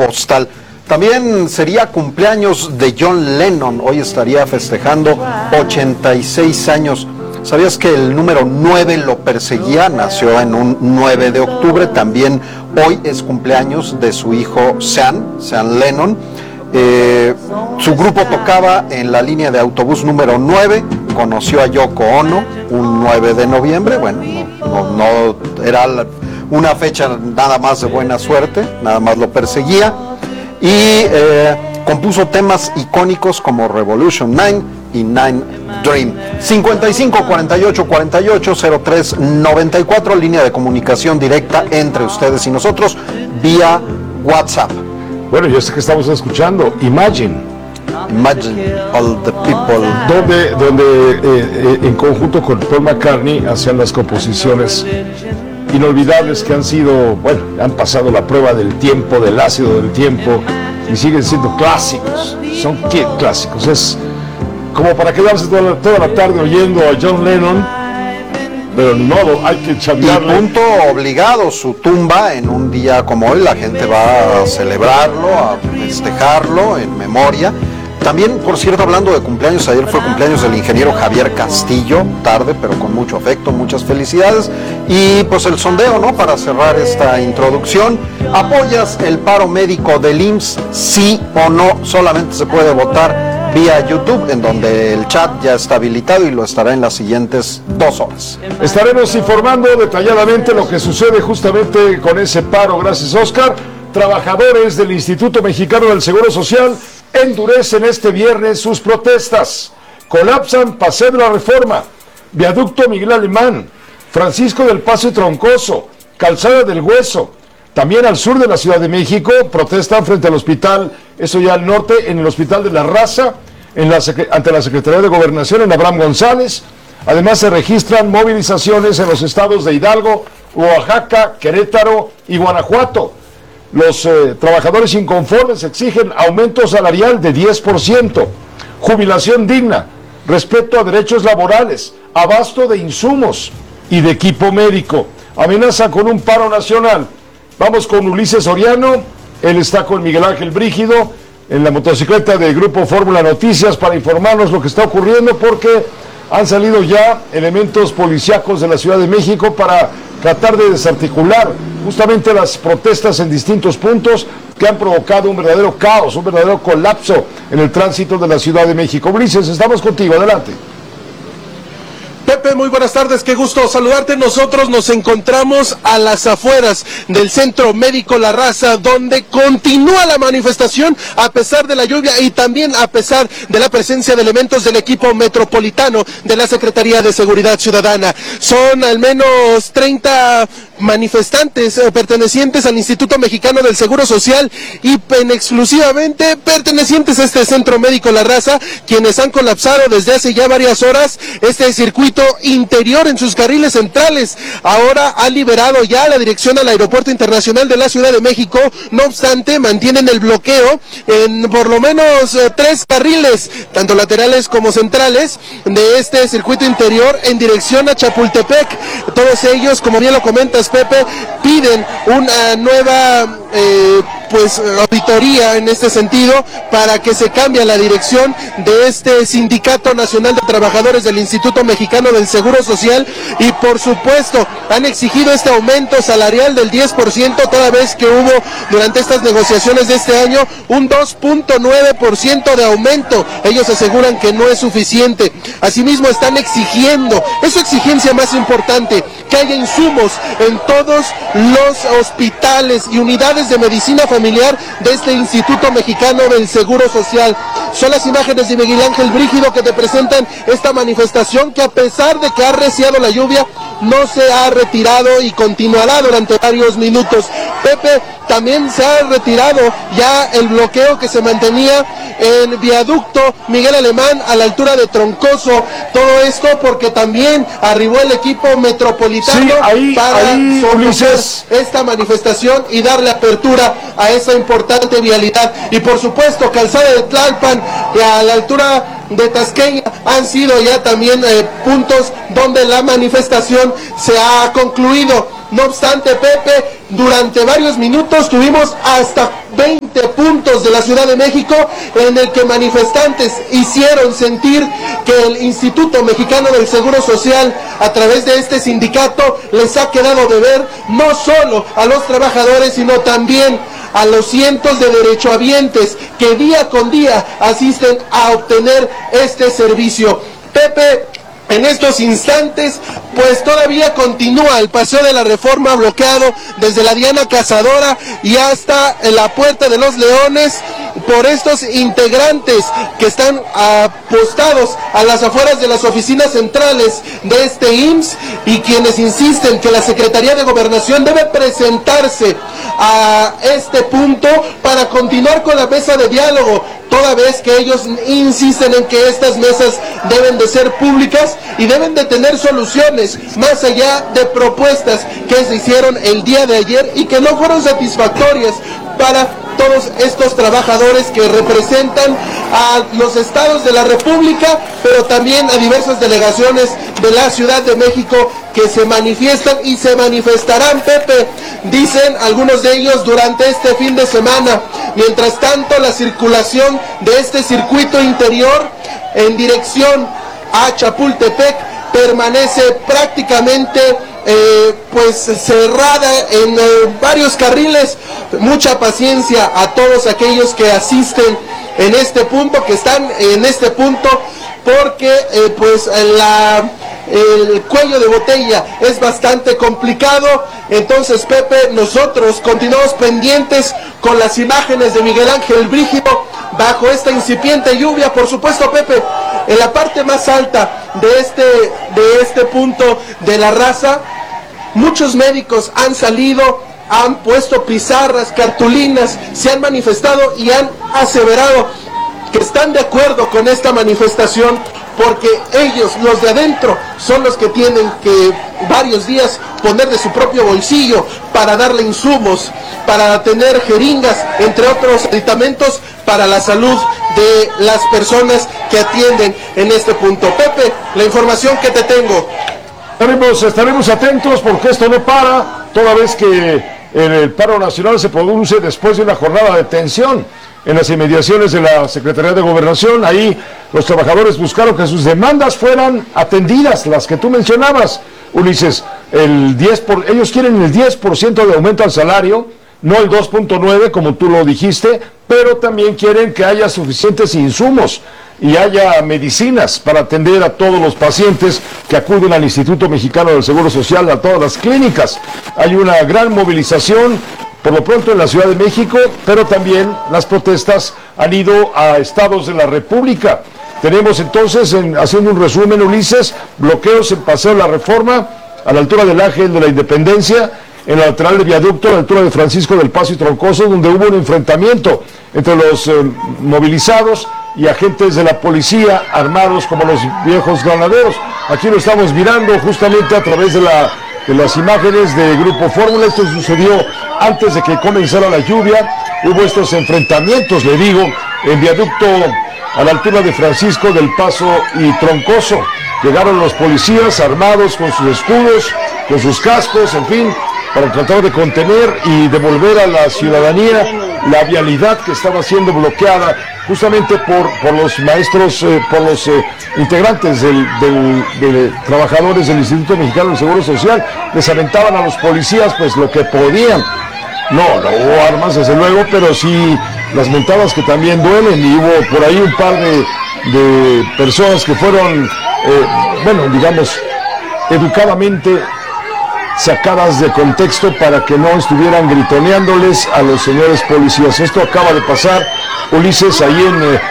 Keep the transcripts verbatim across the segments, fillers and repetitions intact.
postal. También sería cumpleaños de John Lennon, hoy estaría festejando ochenta y seis años. ¿Sabías que el número nueve lo perseguía? Nació en un nueve de octubre, también hoy es cumpleaños de su hijo Sean, Sean Lennon. Eh, su grupo tocaba en la línea de autobús número nueve, conoció a Yoko Ono un nueve de noviembre, bueno, no, no, no era una fecha nada más de buena suerte, nada más lo perseguía, y eh, compuso temas icónicos como Revolution nueve y Nine Dream. cincuenta y cinco, cuarenta y ocho, cuarenta y ocho, cero tres, noventa y cuatro, línea de comunicación directa entre ustedes y nosotros vía WhatsApp. Bueno, yo sé que estamos escuchando Imagine. Imagine all the people. Donde, donde eh, eh, en conjunto con Paul McCartney hacían las composiciones inolvidables que han sido, bueno, han pasado la prueba del tiempo, del ácido del tiempo, y siguen siendo clásicos. Son ¿qué? Clásicos. Es como para quedarse toda la, toda la tarde oyendo a John Lennon. Pero no, hay que chambearle. Y punto obligado, su tumba en un día como hoy, la gente va a celebrarlo, a festejarlo en memoria. También, por cierto, hablando de cumpleaños, ayer fue cumpleaños del ingeniero Javier Castillo, tarde, pero con mucho afecto, muchas felicidades. Y pues el sondeo, ¿no? Para cerrar esta introducción, ¿apoyas el paro médico del I M S S? Sí o no, solamente se puede votar vía YouTube, en donde el chat ya está habilitado y lo estará en las siguientes dos horas. Estaremos informando detalladamente lo que sucede justamente con ese paro. Gracias, Oscar. Trabajadores del Instituto Mexicano del Seguro Social endurecen este viernes sus protestas. Colapsan Paseo de la Reforma, Viaducto Miguel Alemán, Francisco del Paso y Troncoso, Calzada del Hueso. También al sur de la Ciudad de México protestan frente al hospital, eso ya al norte, en el Hospital de la Raza, en la, ante la Secretaría de Gobernación, en Abraham González. Además se registran movilizaciones en los estados de Hidalgo, Oaxaca, Querétaro y Guanajuato. Los eh, trabajadores inconformes exigen aumento salarial de diez por ciento, jubilación digna, respeto a derechos laborales, abasto de insumos y de equipo médico. Amenaza con un paro nacional. Vamos con Ulises Soriano, él está con Miguel Ángel Brígido en la motocicleta del Grupo Fórmula Noticias para informarnos lo que está ocurriendo, porque han salido ya elementos policíacos de la Ciudad de México para tratar de desarticular justamente las protestas en distintos puntos que han provocado un verdadero caos, un verdadero colapso en el tránsito de la Ciudad de México. Ulises, estamos contigo, adelante. Pepe, muy buenas tardes, qué gusto saludarte. Nosotros nos encontramos a las afueras del Centro Médico La Raza, donde continúa la manifestación a pesar de la lluvia y también a pesar de la presencia de elementos del equipo metropolitano de la Secretaría de Seguridad Ciudadana. Son al menos treinta manifestantes eh, pertenecientes al Instituto Mexicano del Seguro Social y en exclusivamente pertenecientes a este Centro Médico La Raza, quienes han colapsado desde hace ya varias horas este circuito interior en sus carriles centrales. Ahora ha liberado ya la dirección al Aeropuerto Internacional de la Ciudad de México, no obstante mantienen el bloqueo en por lo menos eh, tres carriles, tanto laterales como centrales, de este circuito interior en dirección a Chapultepec. Todos ellos, como bien lo comentas, Pepe, piden una nueva eh, pues auditoría en este sentido para que se cambie la dirección de este Sindicato Nacional de Trabajadores del Instituto Mexicano del Seguro Social, y por supuesto han exigido este aumento salarial del diez por ciento, toda vez que hubo durante estas negociaciones de este año un dos punto nueve por ciento de aumento. Ellos aseguran que no es suficiente. Asimismo están exigiendo, es su exigencia más importante, que haya insumos en todos los hospitales y unidades de medicina familiar de este Instituto Mexicano del Seguro Social. Son las imágenes de Miguel Ángel Brígido que te presentan esta manifestación, que a pesar de que ha arreciado la lluvia, no se ha retirado y continuará durante varios minutos. Pepe, también se ha retirado ya el bloqueo que se mantenía en Viaducto Miguel Alemán a la altura de Troncoso. Todo esto porque también arribó el equipo metropolitano sí, ahí, para ahí, someter esta manifestación y darle apertura a esa importante vialidad. Y por supuesto, Calzada de Tlalpan y a la altura de Tasqueña han sido ya también eh, puntos donde la manifestación se ha concluido. No obstante, Pepe, durante varios minutos tuvimos hasta veinte puntos de la Ciudad de México, en el que manifestantes hicieron sentir que el Instituto Mexicano del Seguro Social, a través de este sindicato, les ha quedado de ver no solo a los trabajadores, sino también a los cientos de derechohabientes que día con día asisten a obtener este servicio. Pepe, en estos instantes, pues todavía continúa el Paseo de la Reforma bloqueado desde la Diana Cazadora y hasta la Puerta de los Leones por estos integrantes que están apostados a las afueras de las oficinas centrales de este I M S S y quienes insisten que la Secretaría de Gobernación debe presentarse a este punto para continuar con la mesa de diálogo, toda vez que ellos insisten en que estas mesas deben de ser públicas y deben de tener soluciones más allá de propuestas que se hicieron el día de ayer y que no fueron satisfactorias para todos estos trabajadores que representan a los estados de la República, pero también a diversas delegaciones de la Ciudad de México que se manifiestan y se manifestarán, Pepe, dicen algunos de ellos, durante este fin de semana. Mientras tanto, la circulación de este circuito interior en dirección a Chapultepec permanece prácticamente eh, pues cerrada en eh, varios carriles. Mucha paciencia a todos aquellos que asisten en este punto, que están en este punto, porque eh, pues la el cuello de botella es bastante complicado. Entonces, Pepe, nosotros continuamos pendientes con las imágenes de Miguel Ángel Brígido bajo esta incipiente lluvia. Por supuesto, Pepe, en la parte más alta de este, de este punto de la Raza, muchos médicos han salido, han puesto pizarras, cartulinas, se han manifestado y han aseverado que están de acuerdo con esta manifestación, porque ellos, los de adentro, son los que tienen que varios días poner de su propio bolsillo para darle insumos, para tener jeringas, entre otros aditamentos para la salud de las personas que atienden en este punto. Pepe, la información que te tengo. Estaremos, estaremos atentos porque esto no para, toda vez que el paro nacional se produce después de una jornada de tensión en las inmediaciones de la Secretaría de Gobernación. Ahí los trabajadores buscaron que sus demandas fueran atendidas, las que tú mencionabas, Ulises. El diez por, ellos quieren el diez por ciento de aumento al salario, no el dos punto nueve como tú lo dijiste, pero también quieren que haya suficientes insumos y haya medicinas para atender a todos los pacientes que acuden al Instituto Mexicano del Seguro Social, a todas las clínicas. Hay una gran movilización por lo pronto en la Ciudad de México, pero también las protestas han ido a estados de la República. Tenemos entonces, en, haciendo un resumen, Ulises, bloqueos en Paseo de la Reforma, a la altura del Ángel de la Independencia, en la lateral del viaducto, a la altura de Francisco del Paso y Troncoso, donde hubo un enfrentamiento entre los eh, movilizados y agentes de la policía armados como los viejos granaderos. Aquí lo estamos mirando justamente a través de la de las imágenes de Grupo Fórmula. Esto sucedió antes de que comenzara la lluvia. Hubo estos enfrentamientos, le digo, en viaducto a la altura de Francisco del Paso y Troncoso. Llegaron los policías armados con sus escudos, con sus cascos, en fin, para tratar de contener y devolver a la ciudadanía la vialidad que estaba siendo bloqueada justamente por, por los maestros, eh, por los eh, integrantes del, del, de trabajadores del Instituto Mexicano del Seguro Social. Les aventaban a los policías pues lo que podían. No, no hubo armas desde luego, pero sí las mentadas que también duelen, y hubo por ahí un par de, de personas que fueron, eh, bueno, digamos, educadamente sacadas de contexto para que no estuvieran gritoneándoles a los señores policías. Esto acaba de pasar, Ulises, ahí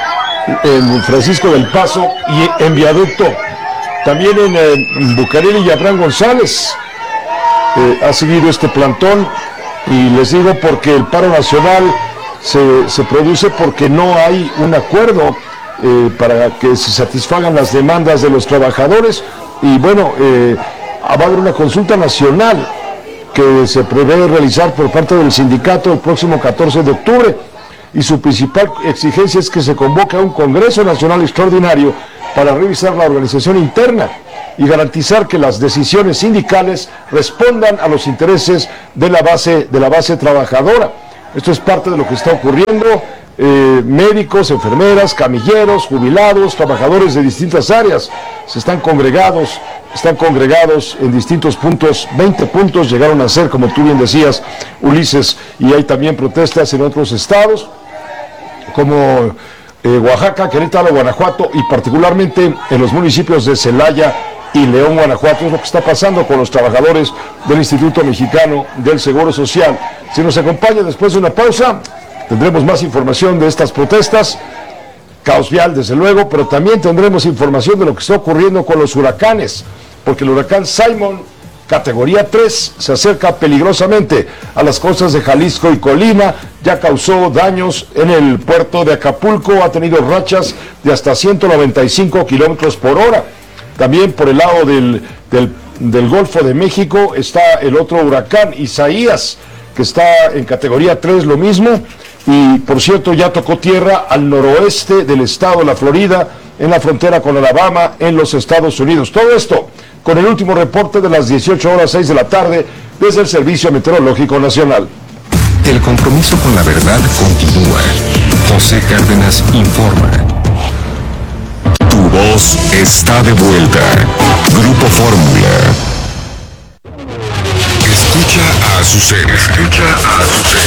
en, en Francisco del Paso y en viaducto. También en, en Bucareli y Abraham González eh, ha seguido este plantón, y les digo porque el paro nacional se, se produce porque no hay un acuerdo eh, para que se satisfagan las demandas de los trabajadores. Y bueno, eh, va a haber una consulta nacional que se prevé realizar por parte del sindicato el próximo catorce de octubre, y su principal exigencia es que se convoque a un Congreso Nacional Extraordinario para revisar la organización interna y garantizar que las decisiones sindicales respondan a los intereses de la base, de la base trabajadora. Esto es parte de lo que está ocurriendo. Eh, médicos, enfermeras, camilleros, jubilados, trabajadores de distintas áreas se están congregados, están congregados en distintos puntos, veinte puntos llegaron a ser, como tú bien decías, Ulises, y hay también protestas en otros estados, como eh, Oaxaca, Querétaro, Guanajuato, y particularmente en los municipios de Celaya y León, Guanajuato. Es lo que está pasando con los trabajadores del Instituto Mexicano del Seguro Social. Si nos acompaña después de una pausa, tendremos más información de estas protestas, caos vial desde luego, pero también tendremos información de lo que está ocurriendo con los huracanes, porque el huracán Simon, categoría tres, se acerca peligrosamente a las costas de Jalisco y Colima, ya causó daños en el puerto de Acapulco, ha tenido rachas de hasta ciento noventa y cinco kilómetros por hora. También por el lado del, del, del Golfo de México está el otro huracán, Isaías, que está en categoría tres, lo mismo. Y, por cierto, ya tocó tierra al noroeste del estado de la Florida, en la frontera con Alabama, en los Estados Unidos. Todo esto con el último reporte de las dieciocho horas seis de la tarde desde el Servicio Meteorológico Nacional. El compromiso con la verdad continúa. José Cárdenas informa. Tu voz está de vuelta. Grupo Fórmula. Escucha a Azucena. Escucha a Azucena.